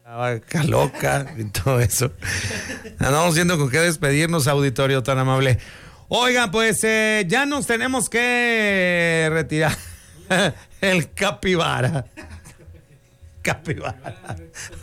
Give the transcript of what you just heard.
La vaca loca y todo eso. Andamos viendo con qué despedirnos, auditorio tan amable. Oigan, pues ya nos tenemos que retirar. El capibara. Capibara.